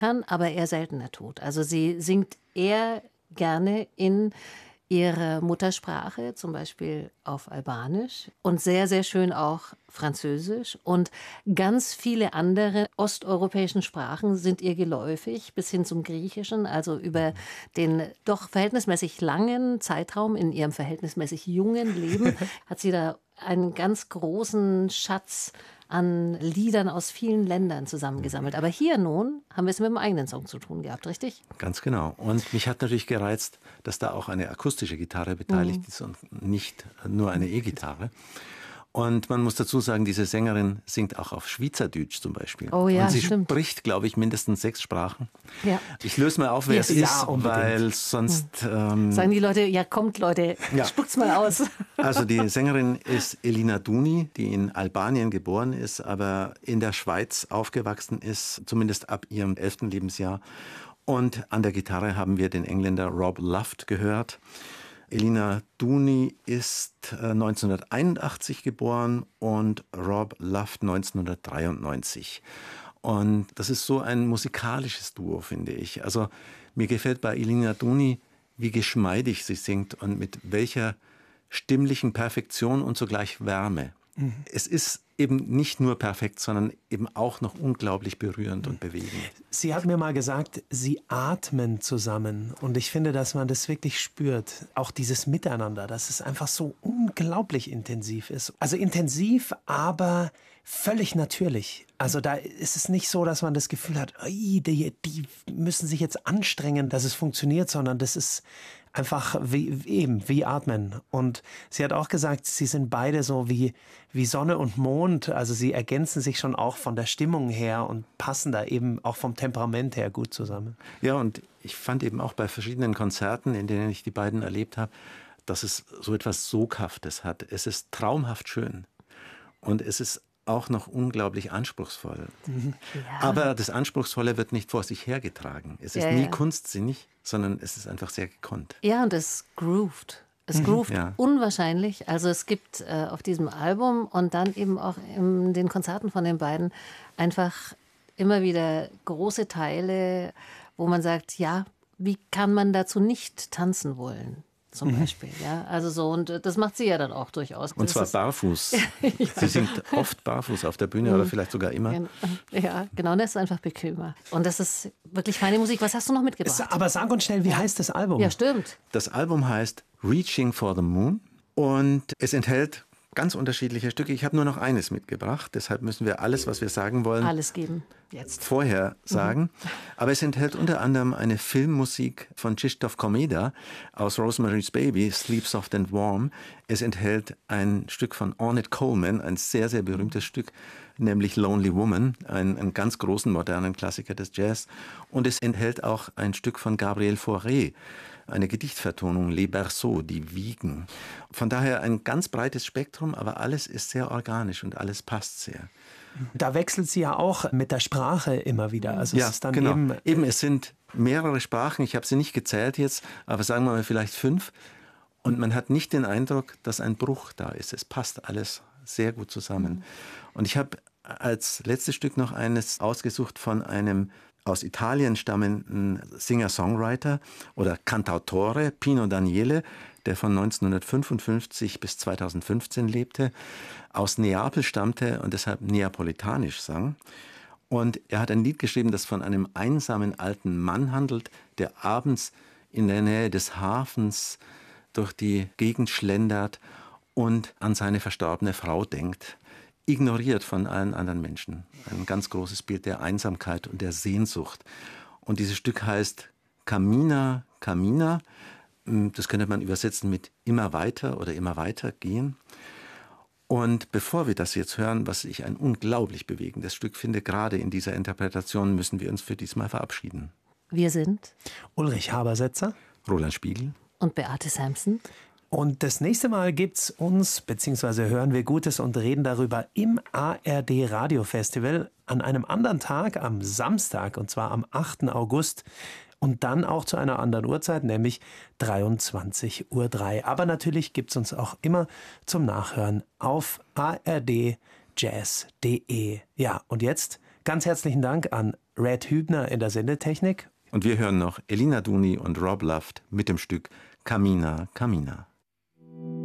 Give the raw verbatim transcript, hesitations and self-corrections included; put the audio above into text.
kann, aber eher seltener tut. Also sie singt eher gerne in ihrer Muttersprache, zum Beispiel auf Albanisch und sehr, sehr schön auch Französisch. Und ganz viele andere osteuropäischen Sprachen sind ihr geläufig, bis hin zum Griechischen. Also über den doch verhältnismäßig langen Zeitraum in ihrem verhältnismäßig jungen Leben hat sie da einen ganz großen Schatz an Liedern aus vielen Ländern zusammengesammelt. Aber hier nun haben wir es mit dem eigenen Song zu tun gehabt, richtig? Ganz genau. Und mich hat natürlich gereizt, dass da auch eine akustische Gitarre beteiligt mhm. ist und nicht nur eine E-Gitarre. Und man muss dazu sagen, diese Sängerin singt auch auf Schweizerdeutsch zum Beispiel. Oh ja, und sie stimmt. spricht, glaube ich, mindestens sechs Sprachen. Ja. Ich löse mal auf, wer ja, es ist, ja, weil sonst... Ähm, Sagen die Leute, ja kommt Leute, ja. spuckt's mal aus. Also die Sängerin ist Elina Duni, die in Albanien geboren ist, aber in der Schweiz aufgewachsen ist, zumindest ab ihrem elften Lebensjahr. Und an der Gitarre haben wir den Engländer Rob Luft gehört. Elina Duni ist neunzehnhunderteinundachtzig geboren und Rob Luft neunzehnhundertdreiundneunzig. Und das ist so ein musikalisches Duo, finde ich. Also mir gefällt bei Elina Duni, wie geschmeidig sie singt und mit welcher stimmlichen Perfektion und zugleich Wärme. Mhm. Es ist eben nicht nur perfekt, sondern eben auch noch unglaublich berührend und bewegend. Sie hat mir mal gesagt, sie atmen zusammen. Und ich finde, dass man das wirklich spürt. Auch dieses Miteinander, dass es einfach so unglaublich intensiv ist. Also intensiv, aber völlig natürlich. Also da ist es nicht so, dass man das Gefühl hat, die, die müssen sich jetzt anstrengen, dass es funktioniert, sondern das ist einfach wie, eben wie Atmen. Und sie hat auch gesagt, sie sind beide so wie, wie Sonne und Mond. Also sie ergänzen sich schon auch von der Stimmung her und passen da eben auch vom Temperament her gut zusammen. Ja, und ich fand eben auch bei verschiedenen Konzerten, in denen ich die beiden erlebt habe, dass es so etwas Soghaftes hat. Es ist traumhaft schön und es ist auch noch unglaublich anspruchsvoll. Mhm. Ja. Aber das Anspruchsvolle wird nicht vor sich hergetragen. Es ist ja, nie ja. kunstsinnig, sondern es ist einfach sehr gekonnt. Ja, und es groovt. Es mhm. groovt ja. unwahrscheinlich. Also es gibt äh, auf diesem Album und dann eben auch in den Konzerten von den beiden einfach immer wieder große Teile, wo man sagt, ja, wie kann man dazu nicht tanzen wollen? Zum Beispiel, mhm. ja, also so, und das macht sie ja dann auch durchaus. Und zwar barfuß. ja. Sie singt oft barfuß auf der Bühne mhm. oder vielleicht sogar immer. Ja, genau, das ist einfach bequemer. Und das ist wirklich feine Musik. Was hast du noch mitgebracht? Aber sag uns schnell, wie heißt das Album? Ja, stimmt. Das Album heißt Reaching for the Moon und es enthält ganz unterschiedliche Stücke. Ich habe nur noch eines mitgebracht, deshalb müssen wir alles, was wir sagen wollen, alles geben jetzt vorher sagen. Mhm. Aber es enthält unter anderem eine Filmmusik von Krzysztof Komeda aus Rosemary's Baby, Sleep Soft and Warm. Es enthält ein Stück von Ornette Coleman, ein sehr, sehr berühmtes Stück, nämlich Lonely Woman, einen, einen ganz großen modernen Klassiker des Jazz. Und es enthält auch ein Stück von Gabriel Fauré, eine Gedichtvertonung, Les Berceaux, die Wiegen. Von daher ein ganz breites Spektrum, aber alles ist sehr organisch und alles passt sehr. Da wechselt sie ja auch mit der Sprache immer wieder. Also ja, es ist dann genau. eben, eben, es sind mehrere Sprachen, ich habe sie nicht gezählt jetzt, aber sagen wir mal vielleicht fünf. Und man hat nicht den Eindruck, dass ein Bruch da ist. Es passt alles sehr gut zusammen. Und ich habe als letztes Stück noch eines ausgesucht von einem aus Italien stammenden Singer-Songwriter oder Cantautore, Pino Daniele, der von neunzehnhundertfünfundfünfzig bis zweitausendfünfzehn lebte, aus Neapel stammte und deshalb neapolitanisch sang. Und er hat ein Lied geschrieben, das von einem einsamen alten Mann handelt, der abends in der Nähe des Hafens durch die Gegend schlendert und an seine verstorbene Frau denkt, ignoriert von allen anderen Menschen. Ein ganz großes Bild der Einsamkeit und der Sehnsucht. Und dieses Stück heißt Cammina, Cammina. Das könnte man übersetzen mit immer weiter oder immer weiter gehen. Und bevor wir das jetzt hören, was ich ein unglaublich bewegendes Stück finde, gerade in dieser Interpretation, müssen wir uns für diesmal verabschieden. Wir sind Ulrich Habersetzer, Roland Spiegel und Beate Sampson. Und das nächste Mal gibt's uns, beziehungsweise hören wir Gutes und reden darüber im A R D Radiofestival an einem anderen Tag, am Samstag, und zwar am achten August. Und dann auch zu einer anderen Uhrzeit, nämlich dreiundzwanzig Uhr drei. Aber natürlich gibt's uns auch immer zum Nachhören auf a r d jazz punkt d e. Ja, und jetzt ganz herzlichen Dank an Red Hübner in der Sendetechnik. Und wir hören noch Elina Duni und Rob Luft mit dem Stück Camina, Camina.